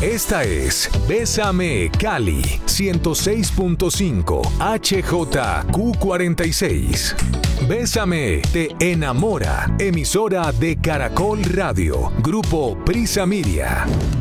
Esta es Bésame Cali 106.5 HJQ46. Bésame te enamora. Emisora de Caracol Radio. Grupo Prisa Media.